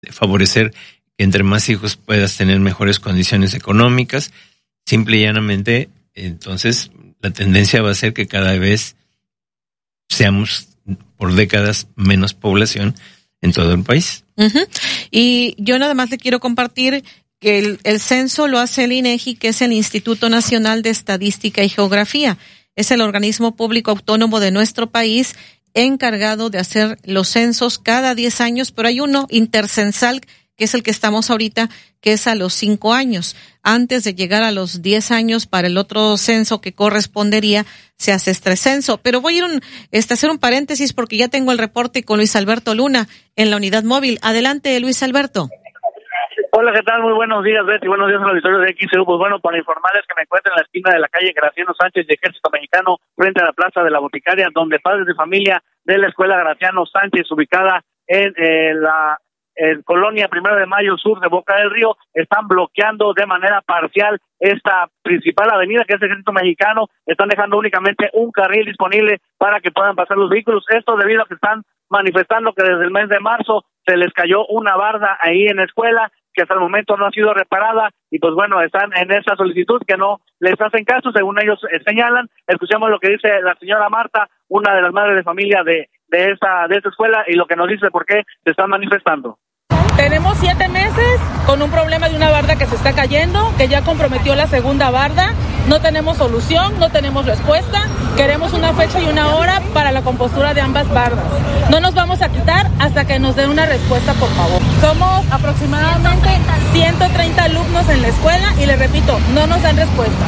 favorecer que entre más hijos puedas tener mejores condiciones económicas. Simple y llanamente, entonces la tendencia va a ser que cada vez seamos por décadas menos población en todo el país. Uh-huh. Y yo nada más le quiero compartir que el censo lo hace el INEGI, que es el Instituto Nacional de Estadística y Geografía. Es el organismo público autónomo de nuestro país encargado de hacer los censos cada 10 años, pero hay uno intercensal que es el que estamos ahorita, que es a los 5 años. Antes de llegar a los 10 años para el otro censo que correspondería, se hace este censo. Pero voy a ir hacer un paréntesis porque ya tengo el reporte con Luis Alberto Luna en la unidad móvil. Adelante, Luis Alberto. Hola, ¿qué tal? Muy buenos días, Betty. Buenos días al auditorio de XEU. Pues bueno, para informarles que me encuentro en la esquina de la calle Graciano Sánchez de Ejército Mexicano, frente a la Plaza de la Boticaria, donde padres de familia de la Escuela Graciano Sánchez, ubicada en la Colonia 1 de Mayo Sur de Boca del Río, están bloqueando de manera parcial esta principal avenida que es el Ejército Mexicano. Están dejando únicamente un carril disponible para que puedan pasar los vehículos. Esto debido a que están manifestando que desde el mes de marzo se les cayó una barda ahí en la escuela, que hasta el momento no ha sido reparada, y pues bueno, están en esa solicitud que no les hacen caso, según ellos señalan. Escuchemos lo que dice la señora Marta, una de las madres de familia de esta escuela, y lo que nos dice por qué se están manifestando. Tenemos 7 meses con un problema de una barda que se está cayendo, que ya comprometió la segunda barda. No tenemos solución, no tenemos respuesta. Queremos una fecha y una hora para la compostura de ambas bardas. No nos vamos a quitar hasta que nos den una respuesta, por favor. Somos aproximadamente 130 alumnos en la escuela y les repito, no nos dan respuesta.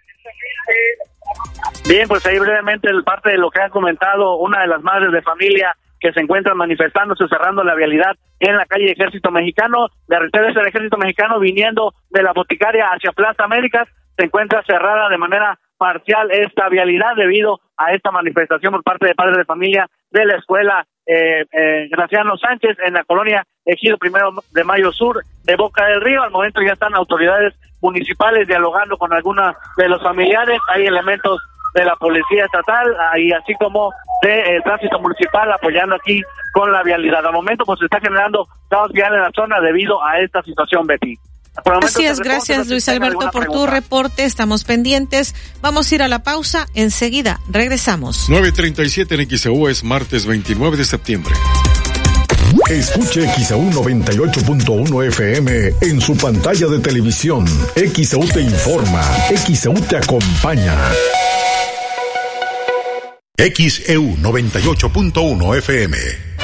Bien, pues ahí brevemente parte de lo que han comentado una de las madres de familia que se encuentran manifestándose, cerrando la vialidad en la calle Ejército Mexicano. De retirarse del Ejército Mexicano viniendo de la Boticaria hacia Plaza Américas, se encuentra cerrada de manera parcial esta vialidad debido a esta manifestación por parte de padres de familia de la escuela Graciano Sánchez en la colonia Ejido 1 de Mayo Sur de Boca del Río. Al momento ya están autoridades municipales dialogando con algunos de los familiares. Hay elementos de la policía estatal y así como de tránsito municipal apoyando aquí con la vialidad. Al momento pues se está generando caos vial en la zona debido a esta situación, Betty. Así es, gracias Luis Alberto por tu reporte, estamos pendientes. Vamos a ir a la pausa, enseguida regresamos. 9:37 en XEU, es martes 29 de septiembre. Escuche XEU 98.1 FM en su pantalla de televisión. XEU te informa, XEU te acompaña. XEU 98.1 FM.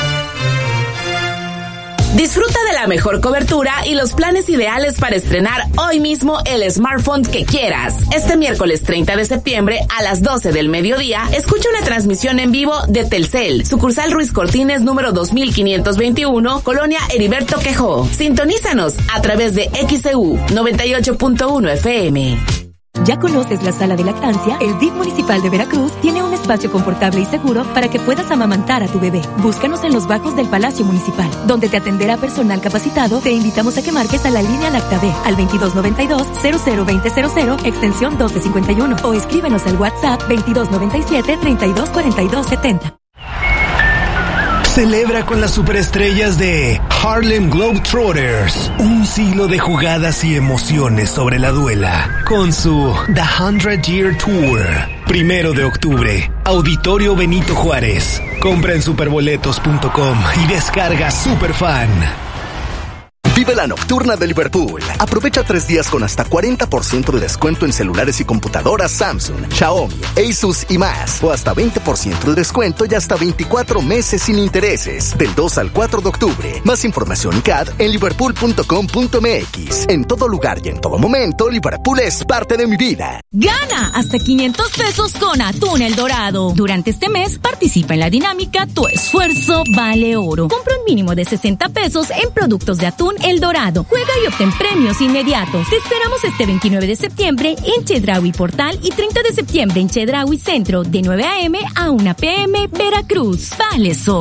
Disfruta de la mejor cobertura y los planes ideales para estrenar hoy mismo el smartphone que quieras. Este miércoles 30 de septiembre a las 12 del mediodía, escucha una transmisión en vivo de Telcel, sucursal Ruiz Cortines número 2521, Colonia Heriberto Quejó. Sintonízanos a través de XEU 98.1 FM. ¿Ya conoces la sala de lactancia? El DIF municipal de Veracruz tiene un espacio confortable y seguro para que puedas amamantar a tu bebé. Búscanos en los bajos del Palacio Municipal, donde te atenderá personal capacitado. Te invitamos a que marques a la línea LactaB al 2292-002000, extensión 1251, o escríbenos al WhatsApp 2297-324270. Celebra con las superestrellas de Harlem Globetrotters un siglo de jugadas y emociones sobre la duela con su The 100 Year Tour. 1 de octubre, Auditorio Benito Juárez. Compra en superboletos.com y descarga Superfan. Vive la nocturna de Liverpool. Aprovecha 3 días con hasta 40% de descuento en celulares y computadoras Samsung, Xiaomi, Asus y más. O hasta 20% de descuento y hasta 24 meses sin intereses. Del 2 al 4 de octubre. Más información y CAD en liverpool.com.mx. En todo lugar y en todo momento, Liverpool es parte de mi vida. Gana hasta 500 pesos con Atún El Dorado. Durante este mes, participa en la dinámica Tu Esfuerzo Vale Oro. Compra un mínimo de 60 pesos en productos de Atún El Dorado. Juega y obtén premios inmediatos. Te esperamos este 29 de septiembre en Chedraui Portal y 30 de septiembre en Chedraui Centro, de 9 a.m. a 1 p.m. Veracruz. Vales oro.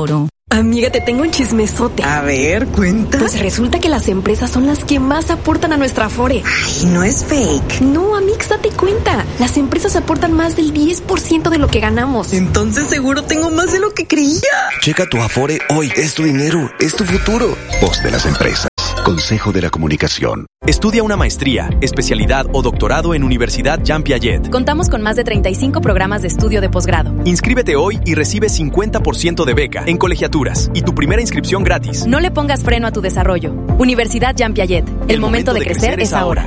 Amiga, te tengo un chismesote. A ver, cuenta. Pues resulta que las empresas son las que más aportan a nuestra Afore. Ay, no es fake. No, Amix, date cuenta. Las empresas aportan más del 10% de lo que ganamos. Entonces seguro tengo más de lo que creía. Checa tu Afore hoy. Es tu dinero, es tu futuro. Voz de las empresas. Consejo de la Comunicación. Estudia una maestría, especialidad o doctorado en Universidad Jean Piaget. Contamos con más de 35 programas de estudio de posgrado. Inscríbete hoy y recibe 50% de beca en colegiaturas y tu primera inscripción gratis. No le pongas freno a tu desarrollo. Universidad Jean Piaget. El momento de crecer es ahora.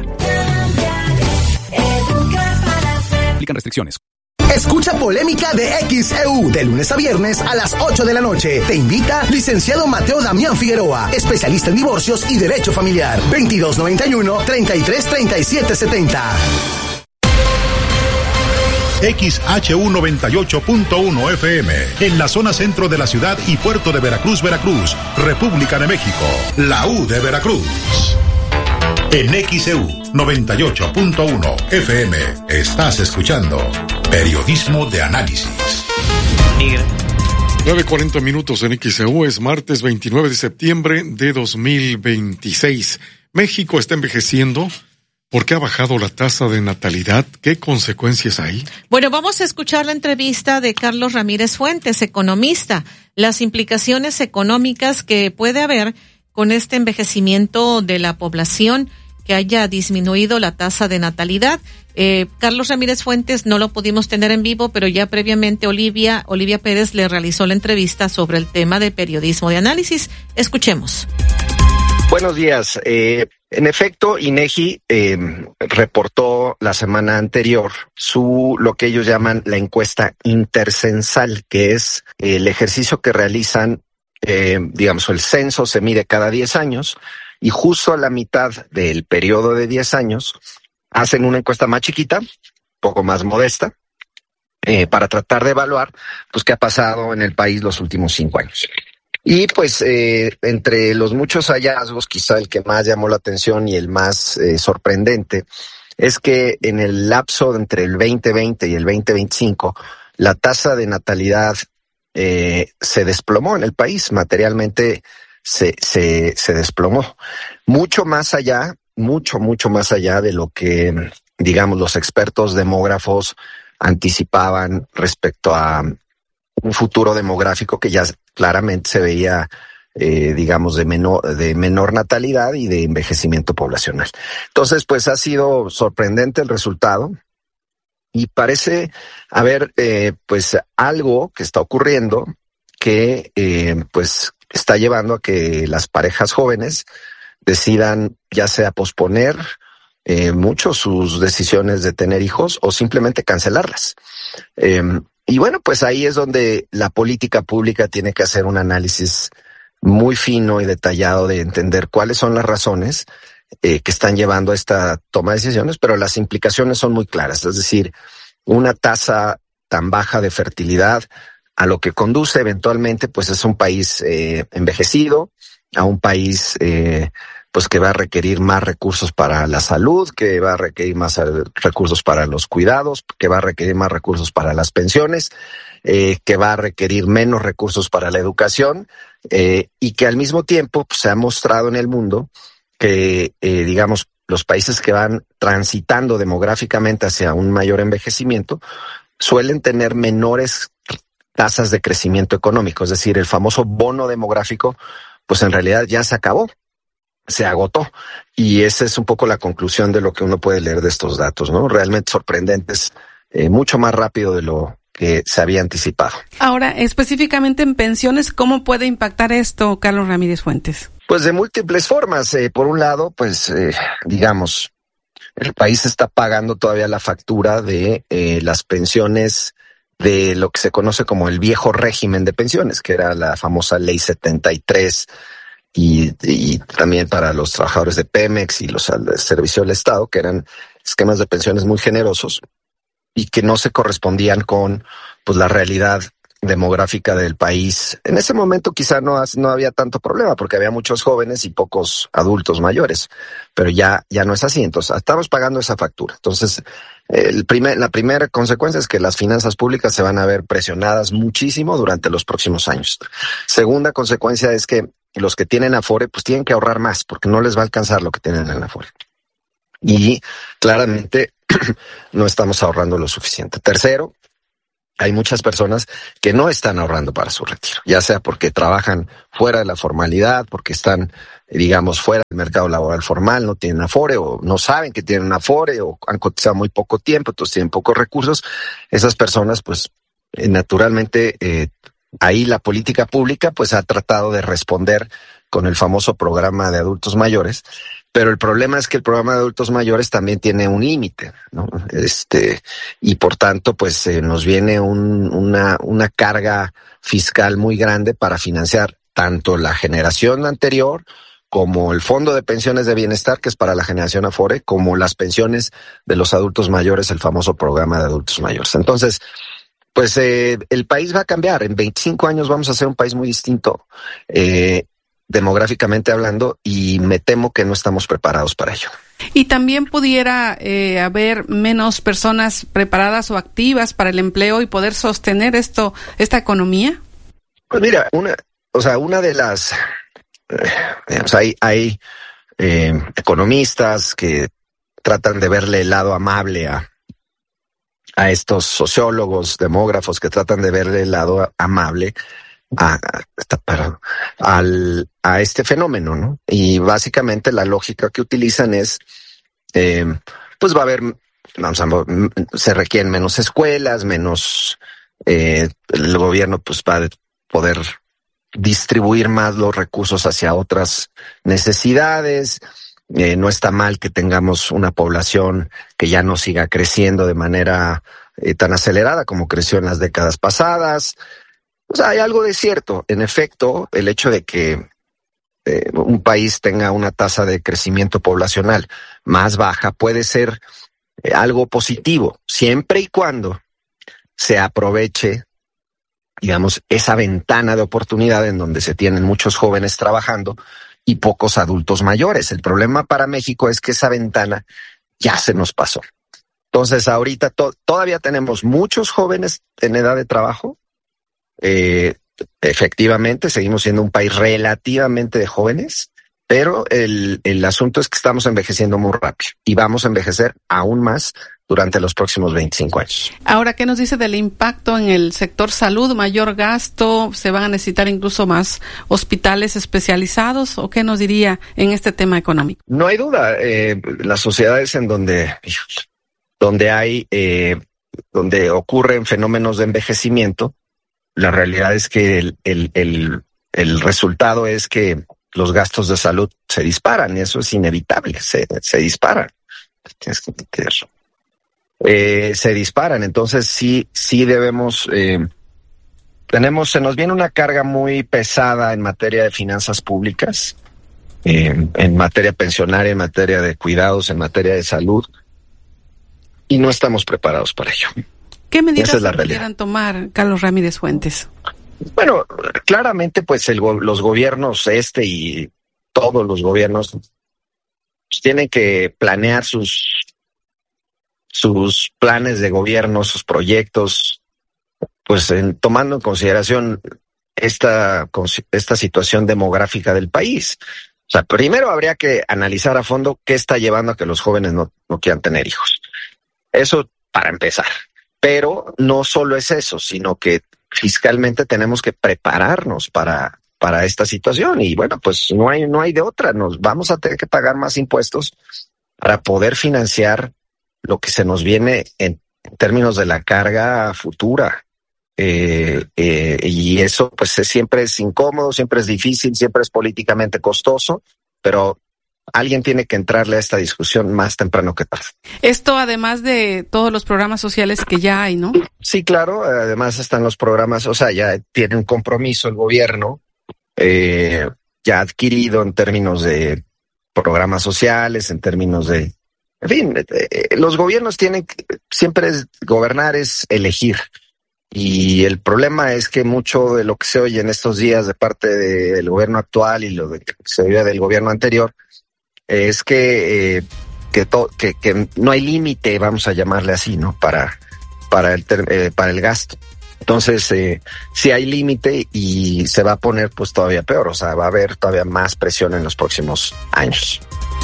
Aplican restricciones. Escucha Polémica de XEU de lunes a viernes a las 8 de la noche. Te invita licenciado Mateo Damián Figueroa, especialista en divorcios y derecho familiar. 2291-333770. XHU 98.1 FM, en la zona centro de la ciudad y puerto de Veracruz, República de México, la U de Veracruz. En XEU 98.1 FM estás escuchando Periodismo de Análisis. 9:40 minutos en XEU, es martes 29 de septiembre de 2026. México está envejeciendo. ¿Por qué ha bajado la tasa de natalidad? ¿Qué consecuencias hay? Bueno, vamos a escuchar la entrevista de Carlos Ramírez Fuentes, economista, las implicaciones económicas que puede haber con este envejecimiento de la población, que haya disminuido la tasa de natalidad. Carlos Ramírez Fuentes no lo pudimos tener en vivo, pero ya previamente Olivia Pérez le realizó la entrevista sobre el tema de periodismo de análisis. Escuchemos. Buenos días. En efecto, INEGI reportó la semana anterior lo que ellos llaman la encuesta intercensal, que es el ejercicio que realizan, el censo se mide cada 10 años y justo a la mitad del periodo de 10 años hacen una encuesta más chiquita, poco más modesta, para tratar de evaluar pues qué ha pasado en el país los últimos 5 años. Y pues entre los muchos hallazgos, quizá el que más llamó la atención y el más sorprendente es que en el lapso entre el 2020 y el 2025 la tasa de natalidad se desplomó en el país, materialmente se desplomó. Mucho más allá de lo que, digamos, los expertos demógrafos anticipaban respecto a un futuro demográfico que ya claramente se veía, de menor natalidad y de envejecimiento poblacional. Entonces, pues ha sido sorprendente el resultado y parece haber, algo que está ocurriendo que, está llevando a que las parejas jóvenes decidan ya sea posponer mucho sus decisiones de tener hijos o simplemente cancelarlas. Y bueno, pues ahí es donde la política pública tiene que hacer un análisis muy fino y detallado de entender cuáles son las razones que están llevando a esta toma de decisiones, pero las implicaciones son muy claras. Es decir, una tasa tan baja de fertilidad a lo que conduce eventualmente pues es un país envejecido, a un país pues que va a requerir más recursos para la salud, que va a requerir más recursos para los cuidados, que va a requerir más recursos para las pensiones, que va a requerir menos recursos para la educación, y que al mismo tiempo pues, se ha mostrado en el mundo que, los países que van transitando demográficamente hacia un mayor envejecimiento suelen tener menores tasas de crecimiento económico, es decir, el famoso bono demográfico, pues en realidad ya se acabó, se agotó. Y esa es un poco la conclusión de lo que uno puede leer de estos datos, ¿no? Realmente sorprendentes, mucho más rápido de lo que se había anticipado. Ahora, específicamente en pensiones, ¿cómo puede impactar esto, Carlos Ramírez Fuentes? Pues de múltiples formas. Por un lado, pues, el país está pagando todavía la factura de las pensiones de lo que se conoce como el viejo régimen de pensiones, que era la famosa Ley 73, y también para los trabajadores de Pemex y los al servicio del Estado, que eran esquemas de pensiones muy generosos y que no se correspondían con pues la realidad demográfica del país. En ese momento quizá no había tanto problema porque había muchos jóvenes y pocos adultos mayores, pero ya no es así. Entonces estamos pagando esa factura. Entonces la primera consecuencia es que las finanzas públicas se van a ver presionadas muchísimo durante los próximos años. Segunda consecuencia es que los que tienen Afore pues tienen que ahorrar más porque no les va a alcanzar lo que tienen en Afore. Y claramente no estamos ahorrando lo suficiente. Tercero, hay muchas personas que no están ahorrando para su retiro, ya sea porque trabajan fuera de la formalidad, porque están, digamos, fuera del mercado laboral formal, no tienen Afore o no saben que tienen Afore o han cotizado muy poco tiempo, entonces tienen pocos recursos. Esas personas, pues, naturalmente, ahí la política pública, pues, ha tratado de responder con el famoso programa de adultos mayores. Pero el problema es que el programa de adultos mayores también tiene un límite, ¿no? Y por tanto, pues nos viene una carga fiscal muy grande para financiar tanto la generación anterior como el Fondo de Pensiones de Bienestar, que es para la generación Afore, como las pensiones de los adultos mayores, el famoso programa de adultos mayores. Entonces, pues el país va a cambiar. En 25 años vamos a ser un país muy distinto. Demográficamente hablando, y me temo que no estamos preparados para ello. Y también pudiera haber menos personas preparadas o activas para el empleo y poder sostener esta economía. Pues mira, una de las, hay economistas que tratan de verle el lado amable a estos sociólogos, demógrafos que tratan de verle el lado amable a este fenómeno, ¿no? Y básicamente la lógica que utilizan es, pues va a haber, se requieren menos escuelas, menos, el gobierno pues va a poder distribuir más los recursos hacia otras necesidades. No está mal que tengamos una población que ya no siga creciendo de manera tan acelerada como creció en las décadas pasadas. O sea, hay algo de cierto. En efecto, el hecho de que un país tenga una tasa de crecimiento poblacional más baja puede ser algo positivo, siempre y cuando se aproveche, digamos, esa ventana de oportunidad en donde se tienen muchos jóvenes trabajando y pocos adultos mayores. El problema para México es que esa ventana ya se nos pasó. Entonces, ahorita todavía tenemos muchos jóvenes en edad de trabajo. Efectivamente, seguimos siendo un país relativamente de jóvenes, pero el asunto es que estamos envejeciendo muy rápido y vamos a envejecer aún más durante los próximos 25 años. Ahora, ¿qué nos dice del impacto en el sector salud? ¿Mayor gasto? ¿Se van a necesitar incluso más hospitales especializados? ¿O qué nos diría en este tema económico? No hay duda. Las sociedades en donde ocurren fenómenos de envejecimiento, la realidad es que el resultado es que los gastos de salud se disparan y eso es inevitable, se disparan. Tienes que entenderlo. Se disparan, entonces sí debemos, se nos viene una carga muy pesada en materia de finanzas públicas, en materia pensionaria, en materia de cuidados, en materia de salud, y no estamos preparados para ello. ¿Qué medidas pudieran tomar, Carlos Ramírez Fuentes? Bueno, claramente pues los gobiernos y todos los gobiernos pues, tienen que planear sus planes de gobierno, sus proyectos, pues tomando en consideración esta situación demográfica del país. O sea, primero habría que analizar a fondo qué está llevando a que los jóvenes no quieran tener hijos. Eso para empezar. Pero no solo es eso, sino que fiscalmente tenemos que prepararnos para esta situación y bueno, pues no hay de otra. Nos vamos a tener que pagar más impuestos para poder financiar lo que se nos viene en términos de la carga futura. Y eso pues siempre es incómodo, siempre es difícil, siempre es políticamente costoso, pero alguien tiene que entrarle a esta discusión más temprano que tarde. Esto además de todos los programas sociales que ya hay, ¿no? Sí, claro, además están los programas, o sea, ya tiene un compromiso el gobierno, ya adquirido en términos de programas sociales, en términos de... En fin, los gobiernos tienen que, gobernar es elegir. Y el problema es que mucho de lo que se oye en estos días de parte del gobierno actual y lo que se oye del gobierno anterior es que no hay límite, vamos a llamarle así, ¿no? Para el gasto. Entonces, sí hay límite y se va a poner pues todavía peor, o sea, va a haber todavía más presión en los próximos años.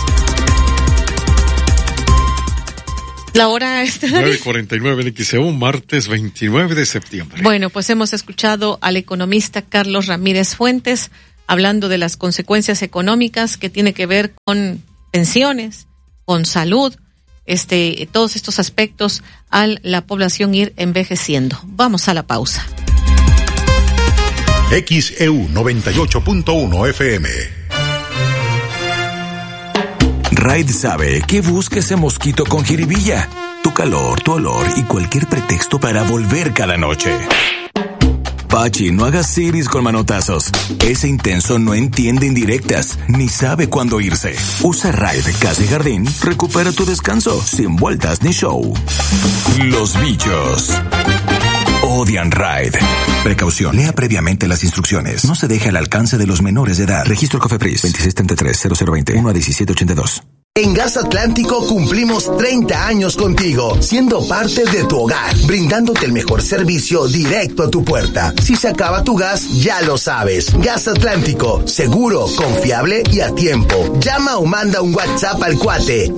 La hora es 9:49 en XEU, martes 29 de septiembre. Bueno, pues hemos escuchado al economista Carlos Ramírez Fuentes hablando de las consecuencias económicas que tiene que ver con pensiones, con salud, todos estos aspectos a la población ir envejeciendo. Vamos a la pausa. XEU 98.1 FM. Raid sabe que busca ese mosquito con jiribilla, tu calor, tu olor y cualquier pretexto para volver cada noche. Pachi, no hagas ciris con manotazos. Ese intenso no entiende indirectas, ni sabe cuándo irse. Usa Raid Casa y Jardín, recupera tu descanso, sin vueltas ni show. Los bichos odian Raid. Precaución, lea previamente las instrucciones. No se deje al alcance de los menores de edad. Registro COFEPRIS 2633-0020 1-1782. En Gas Atlántico cumplimos 30 años contigo, siendo parte de tu hogar, brindándote el mejor servicio directo a tu puerta. Si se acaba tu gas, ya lo sabes. Gas Atlántico, seguro, confiable y a tiempo. Llama o manda un WhatsApp al cuate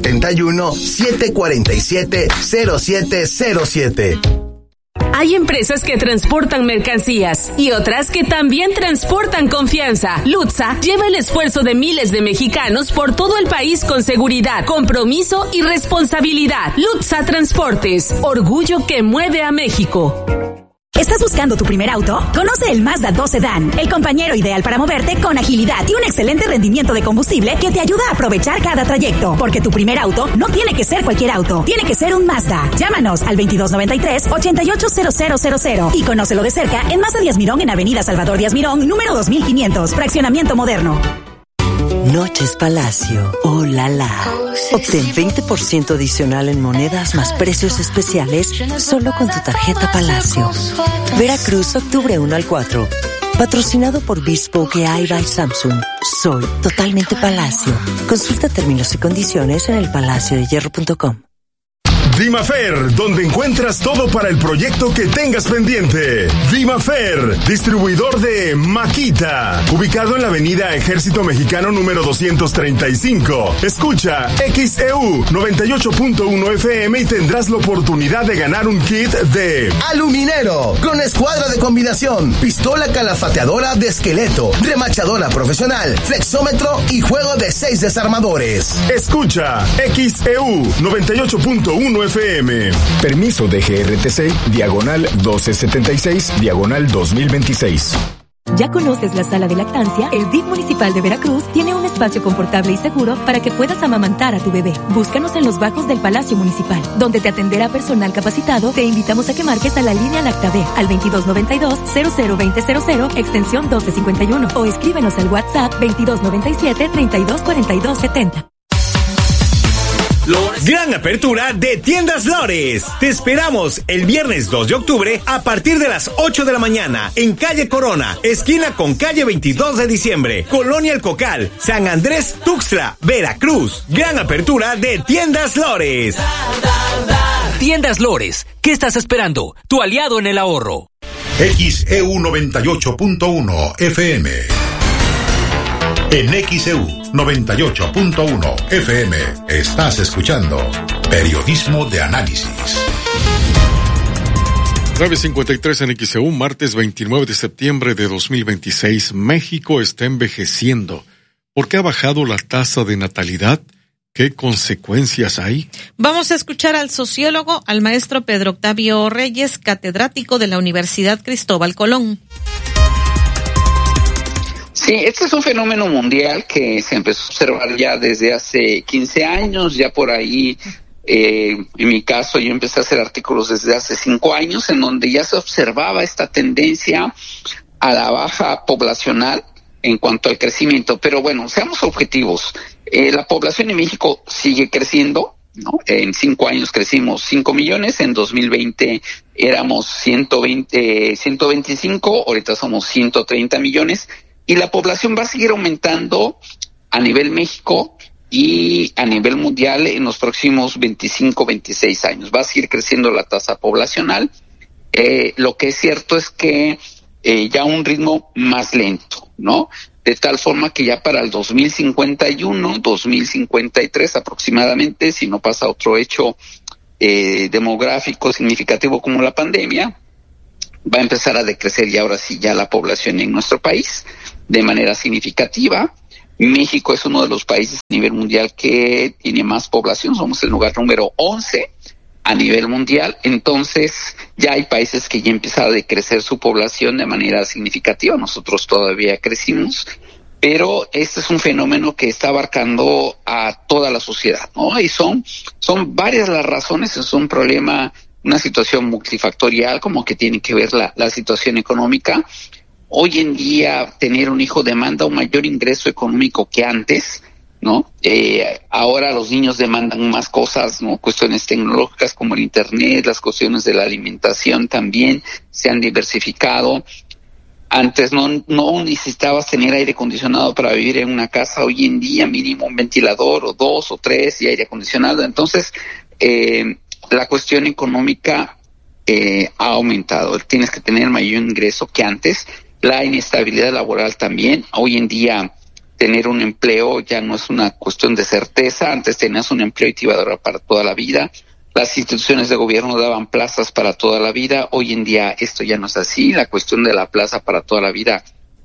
271-747-0707. Hay empresas que transportan mercancías y otras que también transportan confianza. Lutza lleva el esfuerzo de miles de mexicanos por todo el país con seguridad, compromiso y responsabilidad. Lutza Transportes, orgullo que mueve a México. ¿Estás buscando tu primer auto? Conoce el Mazda 2 Sedan, el compañero ideal para moverte con agilidad y un excelente rendimiento de combustible que te ayuda a aprovechar cada trayecto. Porque tu primer auto no tiene que ser cualquier auto, tiene que ser un Mazda. Llámanos al 2293-880000 y conócelo de cerca en Mazda Díaz Mirón en Avenida Salvador Díaz Mirón, número 2500, fraccionamiento moderno. Noches Palacio, oh la la. Obtén 20% adicional en monedas más precios especiales solo con tu tarjeta Palacio. Veracruz, octubre 1 al 4. Patrocinado por Bespoke AI by Samsung. Soy totalmente Palacio. Consulta términos y condiciones en elpalaciodehierro.com. Dimafer, donde encuentras todo para el proyecto que tengas pendiente. Dimafer, distribuidor de Makita, ubicado en la avenida Ejército Mexicano número 235. Escucha XEU 98.1 FM y tendrás la oportunidad de ganar un kit de aluminero, con escuadra de combinación, pistola calafateadora de esqueleto, remachadora profesional, flexómetro y juego de 6 desarmadores. Escucha XEU 98.1 FM. Permiso de GRTC, diagonal 1276, diagonal 2026. ¿Ya conoces la sala de lactancia? El DIF municipal de Veracruz tiene un espacio confortable y seguro para que puedas amamantar a tu bebé. Búscanos en los bajos del Palacio Municipal, donde te atenderá personal capacitado. Te invitamos a que marques a la línea Lactabe al 2292-002000, extensión 1251, o escríbenos al WhatsApp 2297-324270. Gran apertura de Tiendas Lores. Te esperamos el viernes 2 de octubre a partir de las 8 de la mañana en calle Corona, esquina con calle 22 de diciembre, Colonia El Cocal, San Andrés Tuxtla, Veracruz. Gran apertura de Tiendas Lores. Tiendas Lores, ¿qué estás esperando? Tu aliado en el ahorro. XEU 98.1 FM. En XEU 98.1 FM estás escuchando Periodismo de Análisis. 9:53 en XEU, martes 29 de septiembre de 2026. México está envejeciendo. ¿Por qué ha bajado la tasa de natalidad? ¿Qué consecuencias hay? Vamos a escuchar al sociólogo, al maestro Pedro Octavio Reyes, catedrático de la Universidad Cristóbal Colón. Sí, este es un fenómeno mundial que se empezó a observar ya desde hace 15 años, ya por ahí, en mi caso, yo empecé a hacer artículos desde hace 5 años, en donde ya se observaba esta tendencia a la baja poblacional en cuanto al crecimiento. Pero bueno, seamos objetivos, la población en México sigue creciendo, ¿no? En 5 años crecimos 5 millones, en 2020 éramos 125, ahorita somos 130 millones, y la población va a seguir aumentando a nivel México y a nivel mundial en los próximos 25, 26 años. Va a seguir creciendo la tasa poblacional. Lo que es cierto es que ya a un ritmo más lento, ¿no? De tal forma que ya para el 2051, 2053 aproximadamente, si no pasa otro hecho demográfico significativo como la pandemia, va a empezar a decrecer y ahora sí ya la población en nuestro país de manera significativa. México es uno de los países a nivel mundial que tiene más población, somos el lugar número 11 a nivel mundial, entonces ya hay países que ya empiezan a decrecer su población de manera significativa, nosotros todavía crecimos, pero este es un fenómeno que está abarcando a toda la sociedad, ¿no? Y son varias las razones, es un problema, una situación multifactorial, como que tiene que ver la situación económica. Hoy en día tener un hijo demanda un mayor ingreso económico que antes, ¿no? Ahora los niños demandan más cosas, ¿no? Cuestiones tecnológicas como el internet, las cuestiones de la alimentación también se han diversificado. Antes no necesitabas tener aire acondicionado para vivir en una casa, hoy en día mínimo un ventilador o 2 o 3 y aire acondicionado. Entonces, la cuestión económica ha aumentado, tienes que tener mayor ingreso que antes. La inestabilidad laboral también. Hoy en día tener un empleo ya no es una cuestión de certeza. Antes tenías un empleo y te iba a durar para toda la vida. Las instituciones de gobierno daban plazas para toda la vida. Hoy en día esto ya no es así. La cuestión de la plaza para toda la vida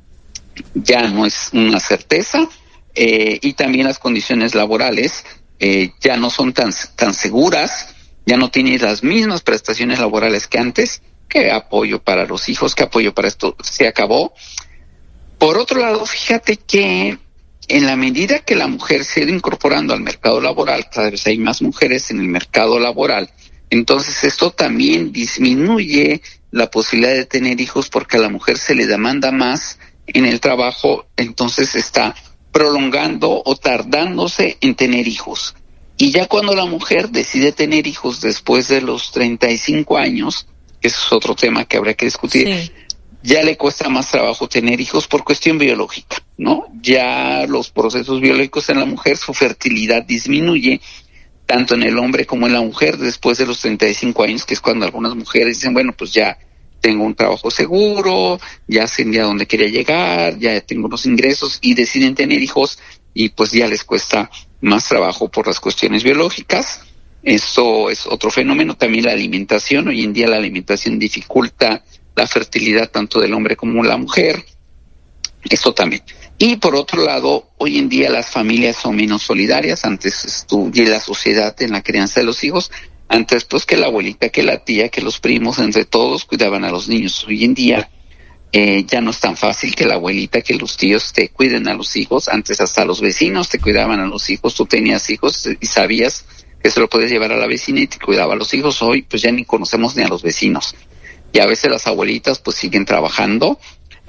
ya no es una certeza. Y también las condiciones laborales ya no son tan seguras. Ya no tienes las mismas prestaciones laborales que antes. ¿Qué apoyo para los hijos? ¿Qué apoyo para esto? Se acabó. Por otro lado, fíjate que en la medida que la mujer se ha ido incorporando al mercado laboral, cada vez hay más mujeres en el mercado laboral, entonces esto también disminuye la posibilidad de tener hijos porque a la mujer se le demanda más en el trabajo, entonces está prolongando o tardándose en tener hijos. Y ya cuando la mujer decide tener hijos después de los 35 años, eso es otro tema que habría que discutir, sí, ya le cuesta más trabajo tener hijos por cuestión biológica, ¿no? Ya los procesos biológicos en la mujer, su fertilidad disminuye, tanto en el hombre como en la mujer, después de los 35 años, que es cuando algunas mujeres dicen, bueno, pues ya tengo un trabajo seguro, ya sé a dónde quería llegar, ya tengo los ingresos, y deciden tener hijos, y pues ya les cuesta más trabajo por las cuestiones biológicas. Esto es otro fenómeno. También la alimentación. Hoy en día la alimentación dificulta la fertilidad tanto del hombre como de la mujer. Esto también. Y por otro lado, hoy en día las familias son menos solidarias. Antes estudié la sociedad en la crianza de los hijos. Antes pues que la abuelita, que la tía, que los primos, entre todos cuidaban a los niños. Hoy en día ya no es tan fácil que la abuelita, que los tíos te cuiden a los hijos. Antes hasta los vecinos te cuidaban a los hijos. Tú tenías hijos y sabías que se lo puedes llevar a la vecina y te cuidaba a los hijos. Hoy pues ya ni conocemos ni a los vecinos. Y a veces las abuelitas pues siguen trabajando,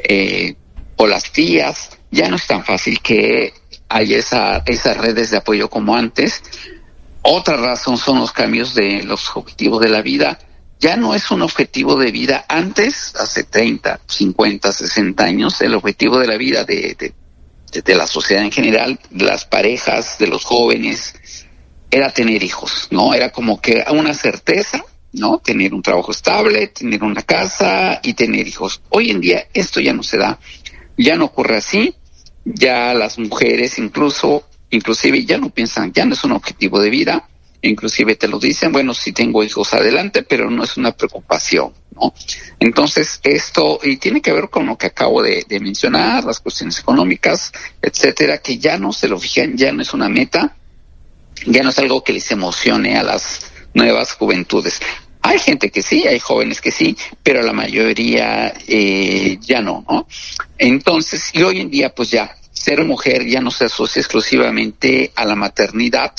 o las tías. Ya no es tan fácil que haya esas redes de apoyo como antes. Otra razón son los cambios de los objetivos de la vida. Ya no es un objetivo de vida. Antes, hace 30, 50, 60 años, el objetivo de la vida de la sociedad en general, de las parejas, de los jóvenes, era tener hijos, ¿no? Era como que una certeza, ¿no? Tener un trabajo estable, tener una casa y tener hijos. Hoy en día esto ya no se da, ya no ocurre así. Ya las mujeres inclusive ya no piensan, ya no es un objetivo de vida. Inclusive te lo dicen, bueno, si tengo hijos adelante, pero no es una preocupación, ¿no? Entonces esto, y tiene que ver con lo que acabo de mencionar, las cuestiones económicas, etcétera, que ya no se lo fijan, ya no es una meta, ya no es algo que les emocione a las nuevas juventudes. Hay gente que sí, hay jóvenes que sí, pero la mayoría ya no, ¿no? Entonces, y hoy en día pues ya ser mujer ya no se asocia exclusivamente a la maternidad.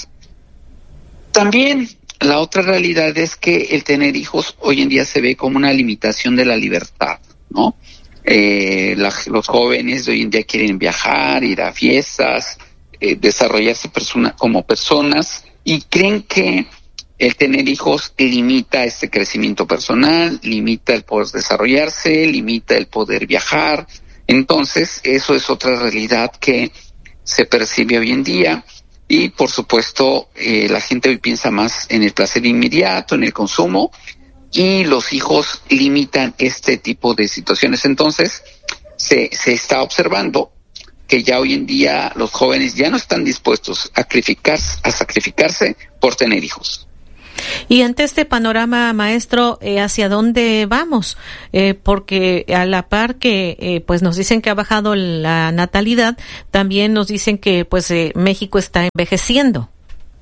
También la otra realidad es que el tener hijos hoy en día se ve como una limitación de la libertad, ¿no? Los jóvenes de hoy en día quieren viajar, ir a fiestas, desarrollarse como personas, y creen que el tener hijos limita este crecimiento personal, limita el poder desarrollarse, limita el poder viajar. Entonces, eso es otra realidad que se percibe hoy en día. Y, por supuesto, la gente hoy piensa más en el placer inmediato, en el consumo, y los hijos limitan este tipo de situaciones. Entonces, se está observando que ya hoy en día los jóvenes ya no están dispuestos a sacrificarse por tener hijos. Y ante este panorama, maestro, ¿hacia dónde vamos? Porque a la par que pues nos dicen que ha bajado la natalidad, también nos dicen que pues México está envejeciendo.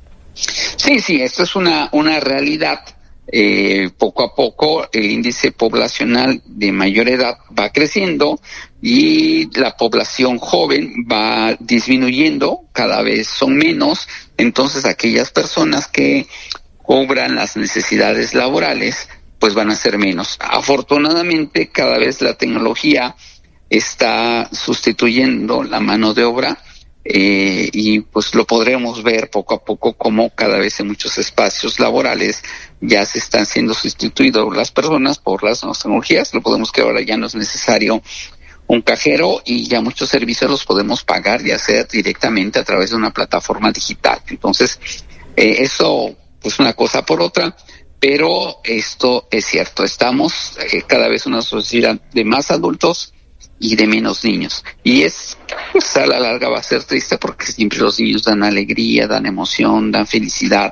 Sí, esto es una realidad. Poco a poco el índice poblacional de mayor edad va creciendo y la población joven va disminuyendo, cada vez son menos. Entonces aquellas personas que cubran las necesidades laborales, pues van a ser menos. Afortunadamente, cada vez la tecnología está sustituyendo la mano de obra, y pues lo podremos ver poco a poco como cada vez en muchos espacios laborales ya se están siendo sustituidos las personas por las nuevas tecnologías. Lo podemos que ahora ya no es necesario un cajero y ya muchos servicios los podemos pagar y hacer directamente a través de una plataforma digital. Entonces, eso pues una cosa por otra, pero esto es cierto, estamos cada vez una sociedad de más adultos y de menos niños, y pues a la larga va a ser triste porque siempre los niños dan alegría, dan emoción, dan felicidad,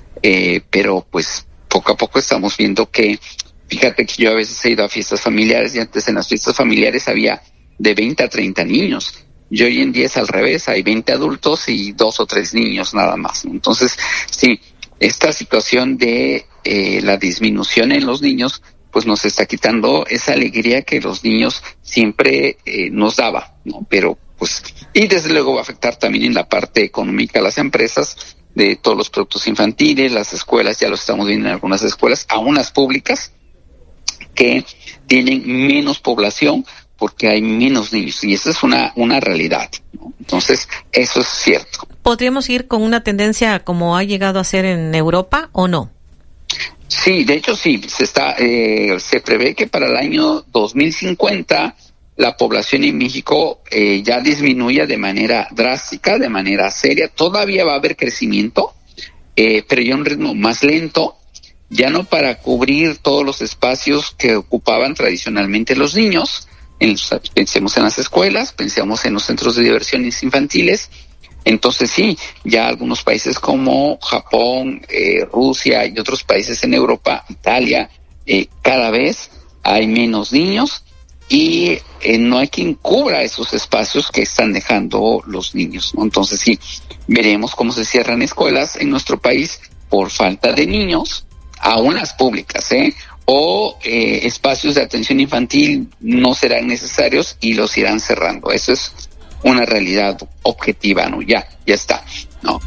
pero pues poco a poco estamos viendo que, fíjate que yo a veces he ido a fiestas familiares y antes en las fiestas familiares había de 20 a 30 niños. Y hoy en día es al revés, hay 20 adultos y 2 o 3 niños nada más. Entonces, sí, esta situación de la disminución en los niños, pues nos está quitando esa alegría que los niños siempre nos daba, ¿no? Pero pues, y desde luego va a afectar también en la parte económica a las empresas de todos los productos infantiles, las escuelas, ya lo estamos viendo en algunas escuelas, aún las públicas, que tienen menos población porque hay menos niños, y esa es una realidad, ¿no? Entonces, eso es cierto. ¿Podríamos ir con una tendencia como ha llegado a ser en Europa o no? Sí, de hecho sí, se prevé que para el año 2050 la población en México ya disminuya de manera drástica, de manera seria. Todavía va a haber crecimiento, pero ya a un ritmo más lento, ya no para cubrir todos los espacios que ocupaban tradicionalmente los niños. Pensemos en las escuelas, pensemos en los centros de diversiones infantiles. Entonces sí, ya algunos países como Japón, Rusia y otros países en Europa, Italia, cada vez hay menos niños y no hay quien cubra esos espacios que están dejando los niños, ¿no? Entonces sí, veremos cómo se cierran escuelas en nuestro país por falta de niños, aún las públicas, o espacios de atención infantil no serán necesarios y los irán cerrando. Eso es una realidad objetiva, ¿no? Ya está, ¿no?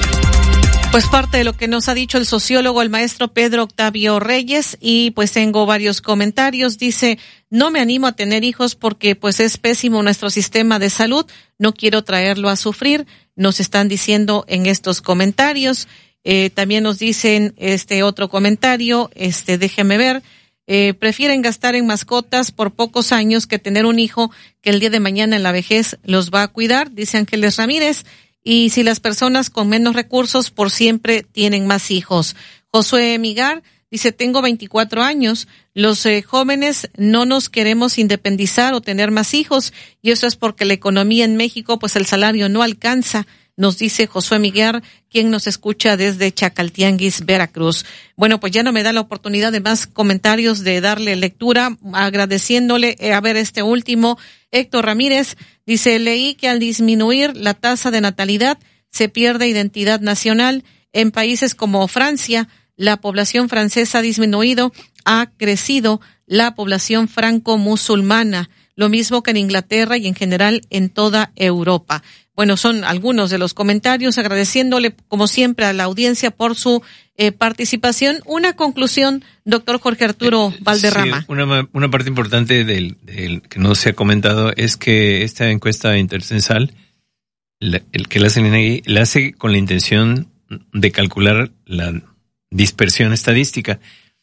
Pues parte de lo que nos ha dicho el sociólogo, el maestro Pedro Octavio Reyes, y pues tengo varios comentarios. Dice, no me animo a tener hijos porque pues es pésimo nuestro sistema de salud, no quiero traerlo a sufrir, nos están diciendo en estos comentarios. También nos dicen otro comentario, déjeme ver, prefieren gastar en mascotas por pocos años que tener un hijo que el día de mañana en la vejez los va a cuidar, dice Ángeles Ramírez. Y si las personas con menos recursos por siempre tienen más hijos. Josué Migar dice, tengo 24 años, los jóvenes no nos queremos independizar o tener más hijos, y eso es porque la economía en México, pues el salario no alcanza, nos dice Josué Migar, quien nos escucha desde Chacaltianguis, Veracruz. Bueno, pues ya no me da la oportunidad de más comentarios, de darle lectura, agradeciéndole, este último, Héctor Ramírez, dice, leí que al disminuir la tasa de natalidad se pierde identidad nacional. En países como Francia, la población francesa ha disminuido, ha crecido la población franco-musulmana, lo mismo que en Inglaterra y en general en toda Europa. Bueno, son algunos de los comentarios, agradeciéndole como siempre a la audiencia por su participación. Una conclusión, doctor Jorge Arturo Valderrama. Sí, una parte importante del que no se ha comentado es que esta encuesta intercensal, el que la hace el INEGI, la hace con la intención de calcular la dispersión estadística,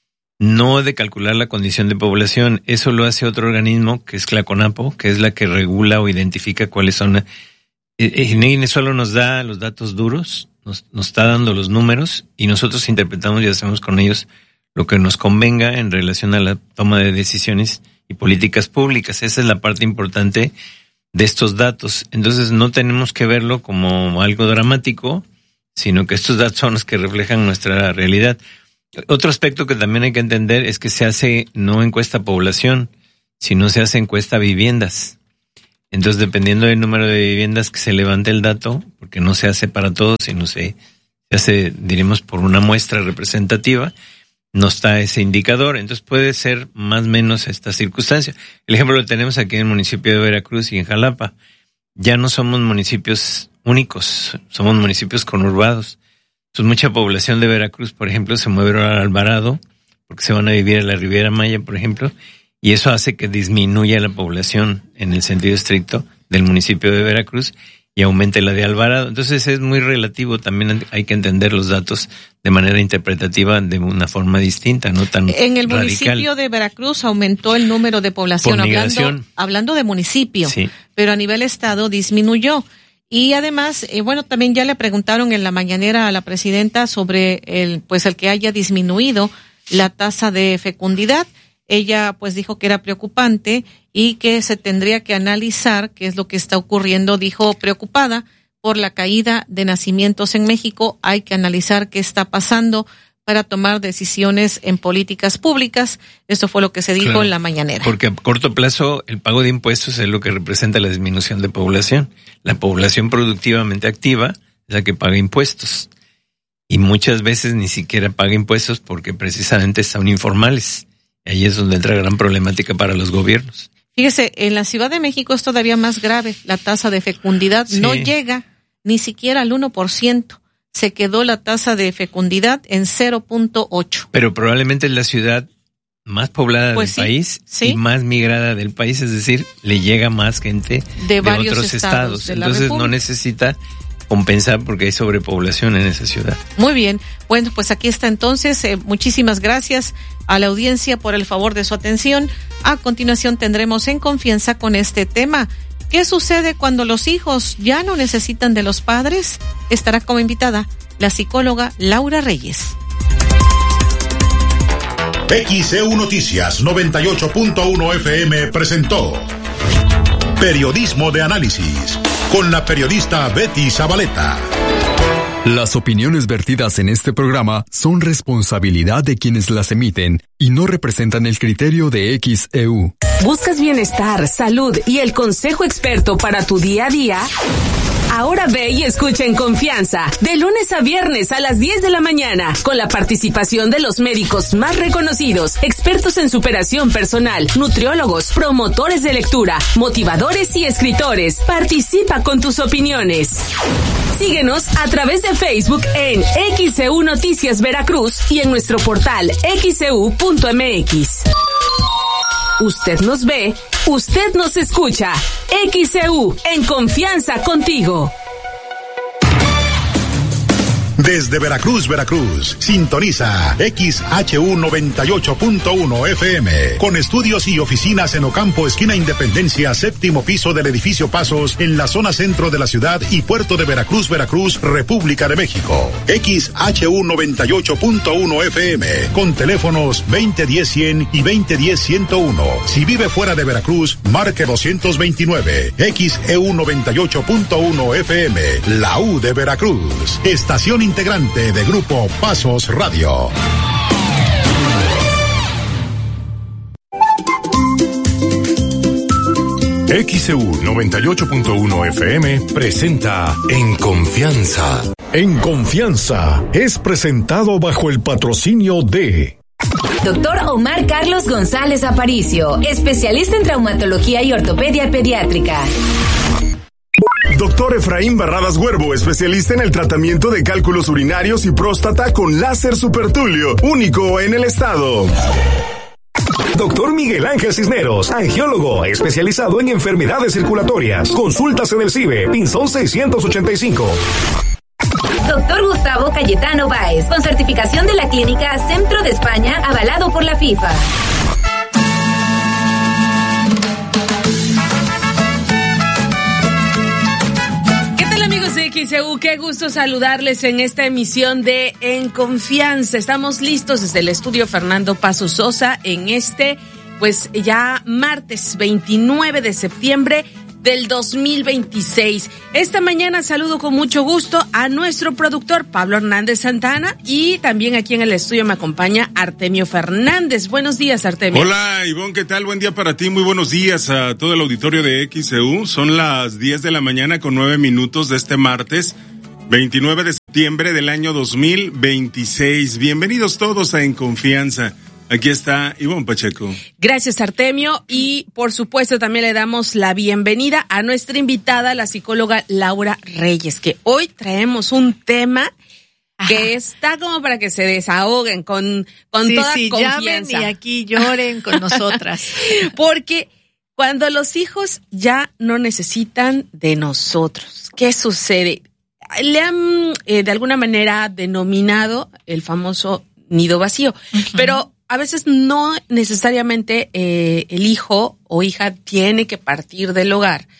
no de calcular la condición de población. Eso lo hace otro organismo, que es la CONAPO, que es la que regula o identifica cuáles son. INEGI solo nos da los datos duros, nos está dando los números, y nosotros interpretamos y hacemos con ellos lo que nos convenga en relación a la toma de decisiones y políticas públicas. Esa es la parte importante de estos datos. Entonces no tenemos que verlo como algo dramático, sino que estos datos son los que reflejan nuestra realidad. Otro aspecto que también hay que entender es que se hace no encuesta población, sino se hace encuesta viviendas. Entonces, dependiendo del número de viviendas que se levante el dato, porque no se hace para todos, sino se hace, diremos, por una muestra representativa, no está ese indicador. Entonces puede ser más o menos esta circunstancia. El ejemplo lo tenemos aquí en el municipio de Veracruz y en Jalapa. Ya no somos municipios únicos, somos municipios conurbados. Entonces mucha población de Veracruz, por ejemplo, se mueve a Alvarado, porque se van a vivir a la Riviera Maya, por ejemplo, y eso hace que disminuya la población en el sentido estricto del municipio de Veracruz y aumente la de Alvarado. Entonces es muy relativo, también hay que entender los datos de manera interpretativa de una forma distinta, no tan radical. En el municipio de Veracruz aumentó el número de población, hablando de municipio, sí, pero a nivel estado disminuyó. Y además, también ya le preguntaron en la mañanera a la presidenta sobre el que haya disminuido la tasa de fecundidad. Ella pues dijo que era preocupante y que se tendría que analizar qué es lo que está ocurriendo. Dijo preocupada por la caída de nacimientos en México. Hay que analizar qué está pasando para tomar decisiones en políticas públicas. Esto fue lo que se dijo en la mañanera. Porque a corto plazo el pago de impuestos es lo que representa la disminución de población. La población productivamente activa es la que paga impuestos. Y muchas veces ni siquiera paga impuestos porque precisamente están informales. Y ahí es donde entra gran problemática para los gobiernos. Fíjese, en la Ciudad de México es todavía más grave. La tasa de fecundidad no llega ni siquiera al 1%. Se quedó la tasa de fecundidad en 0.8. Pero probablemente es la ciudad más poblada del país y más migrada del país, es decir, le llega más gente de varios otros estados. Entonces no necesita compensar porque hay sobrepoblación en esa ciudad. Muy bien. Bueno, pues aquí está entonces. Muchísimas gracias a la audiencia por el favor de su atención. A continuación tendremos En Confianza con este tema. ¿Qué sucede cuando los hijos ya no necesitan de los padres? Estará como invitada la psicóloga Laura Reyes. XEU Noticias 98.1 FM presentó Periodismo de Análisis con la periodista Betty Zabaleta. Las opiniones vertidas en este programa son responsabilidad de quienes las emiten y no representan el criterio de XEU. ¿Buscas bienestar, salud y el consejo experto para tu día a día? Ahora ve y escucha En Confianza, de lunes a viernes a las 10 de la mañana, con la participación de los médicos más reconocidos, expertos en superación personal, nutriólogos, promotores de lectura, motivadores y escritores. Participa con tus opiniones. Síguenos a través de Facebook en XEU Noticias Veracruz y en nuestro portal xeu.mx. Usted nos ve, usted nos escucha. XEU, en confianza contigo. Desde Veracruz, sintoniza XHU 98.1 FM, con estudios y oficinas en Ocampo, esquina Independencia, séptimo piso del edificio Pasos, en la zona centro de la ciudad y puerto de Veracruz, República de México. XHU 98.1 FM, con teléfonos 2010-100 y 2010-101. Si vive fuera de Veracruz, marque 229. XEU 98.1 FM, la U de Veracruz. Estación integrante de Grupo Pasos Radio. XEU 98.1 FM presenta En Confianza. En Confianza es presentado bajo el patrocinio de Doctor Omar Carlos González Aparicio, especialista en traumatología y ortopedia pediátrica. Doctor Efraín Barradas Huervo, especialista en el tratamiento de cálculos urinarios y próstata con láser supertulio, único en el estado. Doctor Miguel Ángel Cisneros, angiólogo, especializado en enfermedades circulatorias. Consultas en el CIBE, Pinzón 685. Dr. Gustavo Cayetano Báez, con certificación de la Clínica Centro de España, avalado por la FIFA. XEU, qué gusto saludarles en esta emisión de En Confianza. Estamos listos desde el estudio Fernando Paso Sosa en pues ya martes 29 de septiembre del 2026. Esta mañana saludo con mucho gusto a nuestro productor Pablo Hernández Santana y también aquí en el estudio me acompaña Artemio Fernández. Buenos días, Artemio. Hola, Ivonne, ¿qué tal? Buen día para ti, muy buenos días a todo el auditorio de XEU. Son las 10 de la mañana con 9 minutos de este martes 29 de septiembre del año 2026. Bienvenidos todos a En Confianza. Aquí está Ivonne Pacheco. Gracias, Artemio. Y por supuesto también le damos la bienvenida a nuestra invitada, la psicóloga Laura Reyes, que hoy traemos un tema que está como para que se desahoguen con toda confianza. Llamen y aquí lloren con nosotras. Porque cuando los hijos ya no necesitan de nosotros, ¿qué sucede? Le han de alguna manera denominado el famoso nido vacío, pero a veces no necesariamente el hijo o hija tiene que partir del hogar,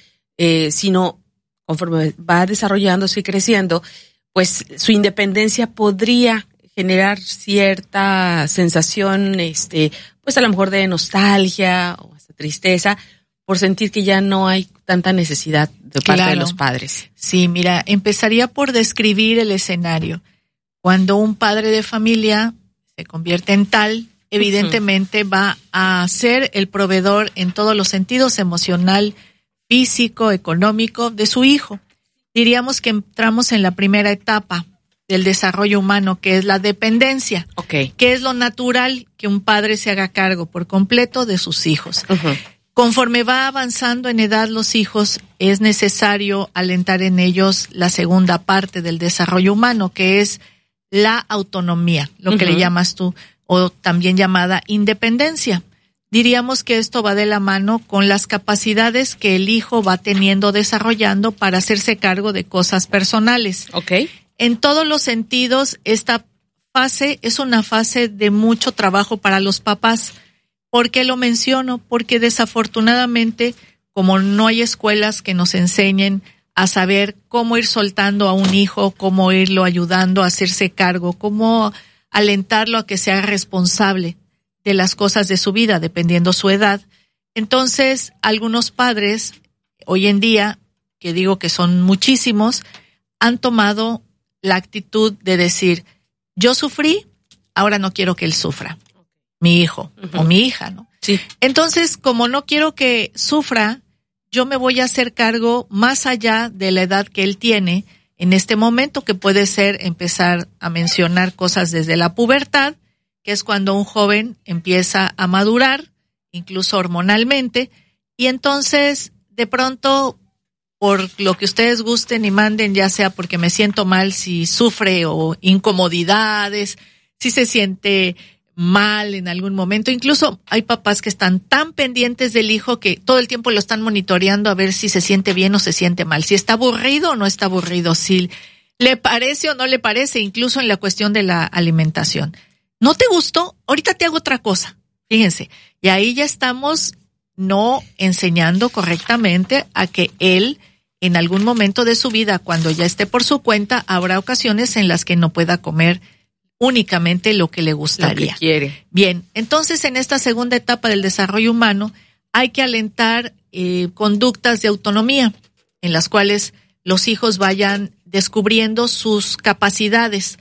sino conforme va desarrollándose y creciendo, pues su independencia podría generar cierta sensación, pues a lo mejor de nostalgia o hasta tristeza, por sentir que ya no hay tanta necesidad de parte de los padres. Sí, mira, empezaría por describir el escenario. Cuando un padre de familia se convierte en tal, evidentemente va a ser el proveedor en todos los sentidos, emocional, físico, económico, de su hijo. Diríamos que entramos en la primera etapa del desarrollo humano, que es la dependencia, que es lo natural que un padre se haga cargo por completo de sus hijos. Conforme va avanzando en edad los hijos, es necesario alentar en ellos la segunda parte del desarrollo humano, que es la autonomía, lo que le llamas tú, o también llamada independencia. Diríamos que esto va de la mano con las capacidades que el hijo va teniendo, desarrollando para hacerse cargo de cosas personales. En todos los sentidos, esta fase es una fase de mucho trabajo para los papás. ¿Por qué lo menciono? Porque desafortunadamente, como no hay escuelas que nos enseñen a saber cómo ir soltando a un hijo, cómo irlo ayudando a hacerse cargo, cómo alentarlo a que sea responsable de las cosas de su vida, dependiendo su edad. Entonces, algunos padres, hoy en día, que digo que son muchísimos, han tomado la actitud de decir, yo sufrí, ahora no quiero que él sufra, mi hijo o mi hija, ¿no? Sí. Entonces, como no quiero que sufra, yo me voy a hacer cargo más allá de la edad que él tiene en este momento, que puede ser empezar a mencionar cosas desde la pubertad, que es cuando un joven empieza a madurar, incluso hormonalmente, y entonces de pronto, por lo que ustedes gusten y manden, ya sea porque me siento mal si sufre o incomodidades, si se siente mal en algún momento. Incluso hay papás que están tan pendientes del hijo que todo el tiempo lo están monitoreando a ver si se siente bien o se siente mal, si está aburrido o no está aburrido, si le parece o no le parece, incluso en la cuestión de la alimentación. ¿No te gustó? Ahorita te hago otra cosa. Fíjense, y ahí ya estamos no enseñando correctamente a que él, en algún momento de su vida, cuando ya esté por su cuenta, habrá ocasiones en las que no pueda comer únicamente lo que le gustaría. Lo que quiere. Bien, entonces en esta segunda etapa del desarrollo humano hay que alentar conductas de autonomía en las cuales los hijos vayan descubriendo sus capacidades,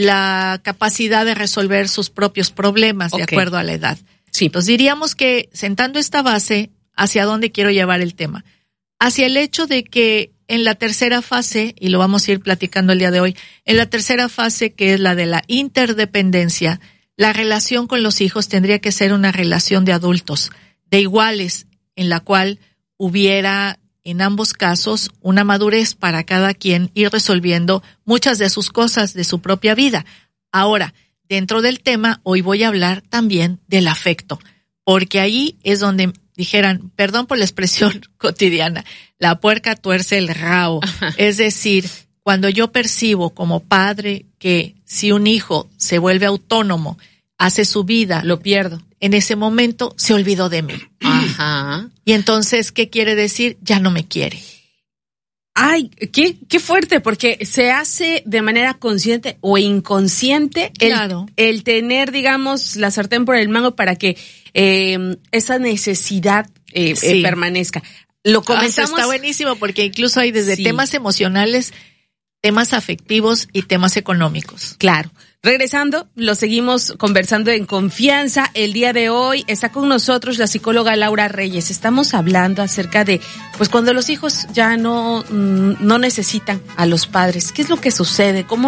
la capacidad de resolver sus propios problemas de acuerdo a la edad. Sí. Entonces diríamos que sentando esta base, ¿hacia dónde quiero llevar el tema? Hacia el hecho de que en la tercera fase, y lo vamos a ir platicando el día de hoy, en la tercera fase, que es la de la interdependencia, la relación con los hijos tendría que ser una relación de adultos, de iguales, en la cual hubiera en ambos casos una madurez para cada quien ir resolviendo muchas de sus cosas de su propia vida. Ahora, dentro del tema, hoy voy a hablar también del afecto, porque ahí es donde dijeran, perdón por la expresión cotidiana, la puerca tuerce el rabo. Es decir, cuando yo percibo como padre que si un hijo se vuelve autónomo, hace su vida, lo pierdo. En ese momento se olvidó de mí. Ajá. Y entonces, ¿qué quiere decir? Ya no me quiere. Ay, qué fuerte, porque se hace de manera consciente o inconsciente el tener, digamos, la sartén por el mango para que esa necesidad permanezca. Lo comentamos. Está buenísimo, porque incluso hay desde temas emocionales, temas afectivos y temas económicos. Claro. Regresando, lo seguimos conversando en confianza. El día de hoy está con nosotros la psicóloga Laura Reyes. Estamos hablando acerca de, pues, cuando los hijos ya no necesitan a los padres. ¿Qué es lo que sucede? ¿Cómo